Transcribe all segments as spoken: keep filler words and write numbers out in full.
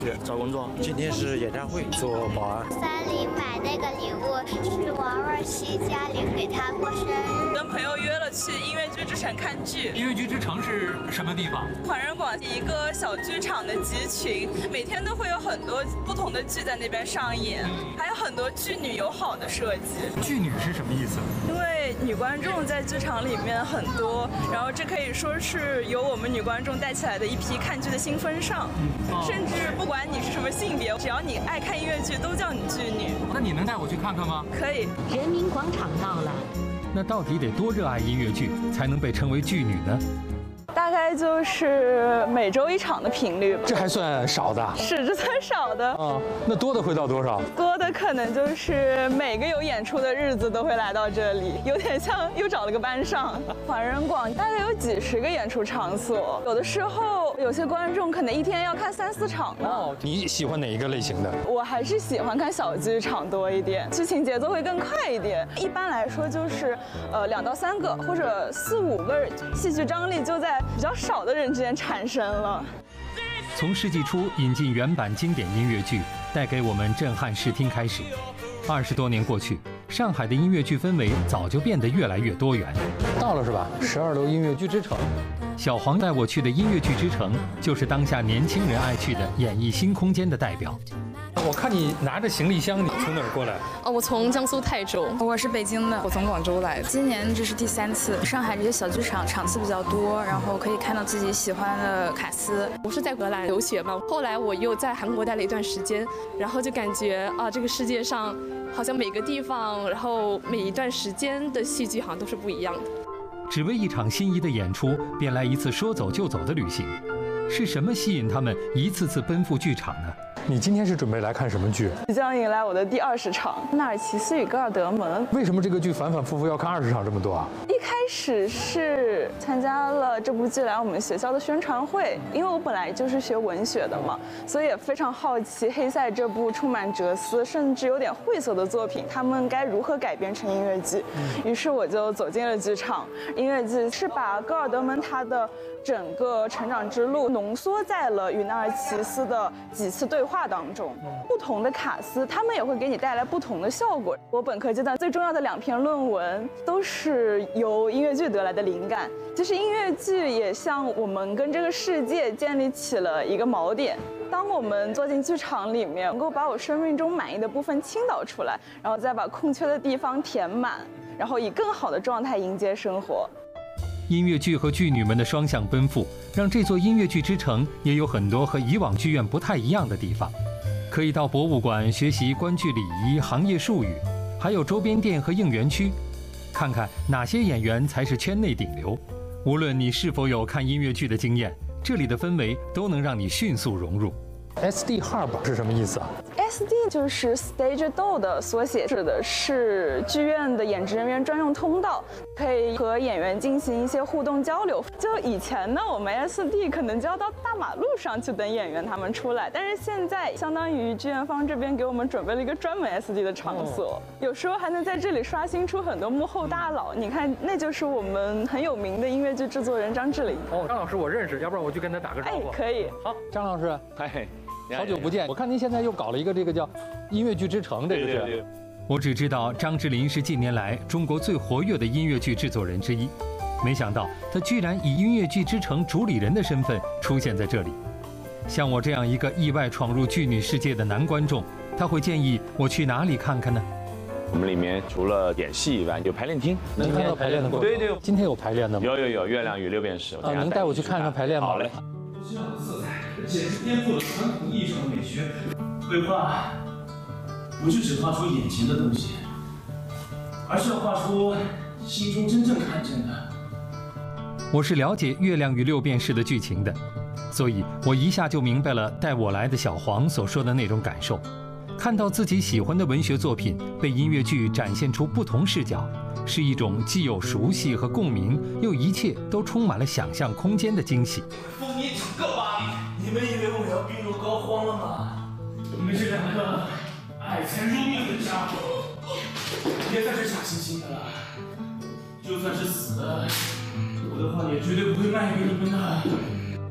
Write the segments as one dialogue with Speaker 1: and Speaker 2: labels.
Speaker 1: 找工作。今天是演唱会，做保安。
Speaker 2: 三零买那个礼物是王若曦家里给她过生日。
Speaker 3: 跟朋友约了去音乐剧之城看剧。
Speaker 4: 音乐剧之城是什么地方？
Speaker 3: 环仁广一个小剧场的集群，每天都会有很多不同的剧在那边上演，还有很多剧女友好的设计。
Speaker 4: 剧女是什么意思？
Speaker 3: 因为女观众在剧场里面很多，然后这可以说是由我们女观众带起来的一批看剧的新风尚，嗯哦、甚至不管你是什么性别，只要你爱看音乐剧，都叫你剧女。
Speaker 4: 那你能带我去看看吗？
Speaker 3: 可以。
Speaker 5: 人民广场到了。
Speaker 6: 那到底得多热爱音乐剧，才能被称为剧女呢？
Speaker 3: 大概就是每周一场的频率，
Speaker 6: 这还算少的。
Speaker 3: 是，这算少的。
Speaker 6: 啊，那多的会到多少？
Speaker 3: 多的可能就是每个有演出的日子都会来到这里，有点像又找了个班上。环仁广大概有几十个演出场所，有的时候有些观众可能一天要看三四场呢。
Speaker 6: 哦，你喜欢哪一个类型的？
Speaker 3: 我还是喜欢看小剧场多一点，剧情节奏会更快一点。一般来说就是呃两到三个或者四五个，戏剧张力就在比较少的人之间产生了。
Speaker 6: 从世纪初引进原版经典音乐剧，带给我们震撼视听开始，二十多年过去，上海的音乐剧氛围早就变得越来越多元。到了是吧？十二楼音乐剧之城，小黄带我去的音乐剧之城，就是当下年轻人爱去的演艺新空间的代表。我看你拿着行李箱，你从哪儿过来？
Speaker 7: 哦，我从江苏泰州。
Speaker 8: 我是北京的，我从广州来。今年这是第三次。上海这些小剧场场次比较多，然后可以看到自己喜欢的卡司。
Speaker 7: 我是在荷兰留学嘛，后来我又在韩国待了一段时间，然后就感觉啊，这个世界上好像每个地方，然后每一段时间的戏剧好像都是不一样的。
Speaker 6: 只为一场心仪的演出，便来一次说走就走的旅行，是什么吸引他们一次次奔赴剧场呢？你今天是准备来看什么剧？
Speaker 3: 即将迎来我的第二十场《纳尔齐斯与戈尔德门》。
Speaker 6: 为什么这个剧反反复复要看二十场这么多啊？
Speaker 3: 一开始是参加了这部剧来我们学校的宣传会，因为我本来就是学文学的嘛，所以也非常好奇《黑塞》这部充满哲思甚至有点晦涩的作品，他们该如何改编成音乐剧。于是我就走进了剧场。音乐剧是把戈尔德门他的整个成长之路浓缩在了与纳尔齐斯的几次对话当中，不同的卡司他们也会给你带来不同的效果。我本科阶段最重要的两篇论文都是由音乐剧得来的灵感。其实音乐剧也像我们跟这个世界建立起了一个锚点。当我们坐进剧场里面，能够把我生命中满意的部分倾倒出来，然后再把空缺的地方填满，然后以更好的状态迎接生活。
Speaker 6: 音乐剧和剧女们的双向奔赴，让这座音乐剧之城也有很多和以往剧院不太一样的地方。可以到博物馆学习观剧礼仪、行业术语，还有周边店和应援区，看看哪些演员才是圈内顶流。无论你是否有看音乐剧的经验，这里的氛围都能让你迅速融入。S D Hub 是什么意思啊
Speaker 3: ？S D 就是 Stage Door 的缩写，指的是剧院的演职人员专用通道，可以和演员进行一些互动交流。就以前呢，我们 S D 可能就要到大马路上去等演员他们出来，但是现在相当于剧院方这边给我们准备了一个专门 S D 的场所，哦、有时候还能在这里刷新出很多幕后大佬。你看，那就是我们很有名的音乐剧制作人张智霖。
Speaker 4: 哦，张老师我认识，要不然我去跟他打个招呼。
Speaker 3: 哎，可以。
Speaker 6: 好，张老师，
Speaker 9: 嗨。
Speaker 6: 好久不见！我看您现在又搞了一个这个叫音乐剧之城，这个是。对对对，我只知道张智霖是近年来中国最活跃的音乐剧制作人之一，没想到他居然以音乐剧之城主理人的身份出现在这里。像我这样一个意外闯入剧女世界的男观众，他会建议我去哪里看看呢？
Speaker 9: 我们里面除了演戏以外，有排练厅。
Speaker 6: 今天有排练的过程？
Speaker 9: 对对，
Speaker 6: 今天有排练的吗？
Speaker 9: 有有有，月亮与六便士。
Speaker 6: 啊，能带我去看看排练吗？
Speaker 9: 好嘞。
Speaker 10: 这样的色彩简直颠覆了传统意义上的美学。绘画不是只画出眼前的东西，而是要画出心中真正看见的。
Speaker 6: 我是了解《月亮与六便士》的剧情的，所以我一下就明白了带我来的小黄所说的那种感受。看到自己喜欢的文学作品被音乐剧展现出不同视角，是一种既有熟悉和共鸣，又一切都充满了想象空间的惊喜。
Speaker 10: 风靡整个巴黎，你们以为我要病入膏肓了吗？你们这两个爱财如命的家伙，别再是假惺惺的了。就算是死了，我的话也绝对不会卖给你们的。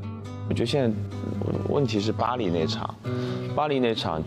Speaker 9: 我觉得现在问题是巴黎那场，巴黎那场